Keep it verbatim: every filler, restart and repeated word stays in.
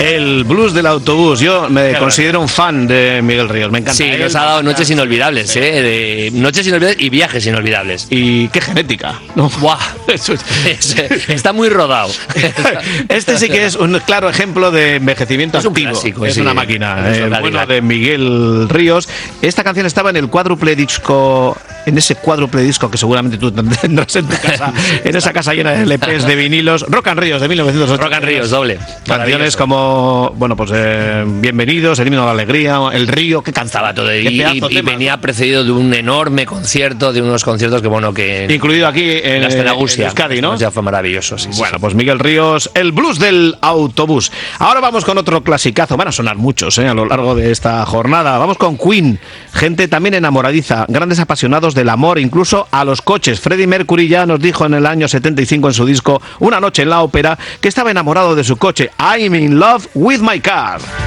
El blues del autobús. Yo me Qué considero raro. un fan de Miguel Ríos, me encanta. Sí, él, nos ha dado noches inolvidables, sí. ¿eh? De noches inolvidables y viajes inolvidables. Y qué genética, ¿no? ¡Buah! Eso es, está muy rodado. Este sí que es un claro ejemplo de envejecimiento es activo. Un clásico, es sí. una máquina. Es el bueno de Miguel Ríos. Esta canción estaba en el cuádruple disco, en ese cuádruple disco que seguramente tú tendrás en tu casa, en esa casa llena de L Pes, de vinilos. Rock and Ríos de mil novecientos ochenta. Rock and Ríos, doble. Canciones como, bueno, pues eh, Bienvenidos, El himno de la alegría, El río, que cantaba todo. Y, y, y venía precedido de un enorme concierto, de unos conciertos que, bueno, que... Incluido aquí en, en, en Euskadi, ¿no? Ya fue maravilloso, sí, Bueno, sí. pues Miguel Ríos, el blues del autobús. Ahora vamos con otro clasicazo. Van a sonar muchos ¿eh? a lo largo de esta jornada. Vamos con Queen. Gente también enamoradiza, grandes apasionados del amor, incluso a los coches. Freddie Mercury ya nos dijo en el año setenta y cinco en su disco Una noche en la ópera que estaba enamorado de su coche. I'm in love with my car.